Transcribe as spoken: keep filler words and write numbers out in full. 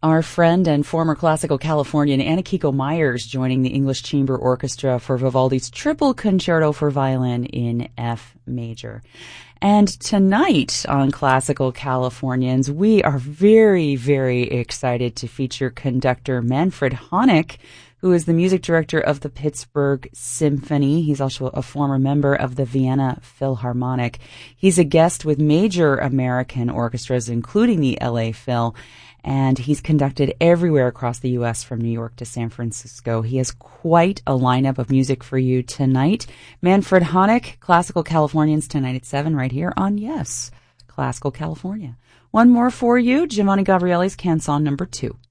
Our friend and former classical Californian Anna-Kiko Myers joining the English Chamber Orchestra for Vivaldi's Triple Concerto for Violin in F major. And tonight on Classical Californians, we are very, very excited to feature conductor Manfred Honeck, who is the music director of the Pittsburgh Symphony. He's also a former member of the Vienna Philharmonic. He's a guest with major American orchestras, including the L A Phil, and he's conducted everywhere across the U S from New York to San Francisco. He has quite a lineup of music for you tonight. Manfred Honeck, Classical Californians, tonight at seven, right here on Yes, Classical California. One more for you, Giovanni Gabrieli's Canzone number two.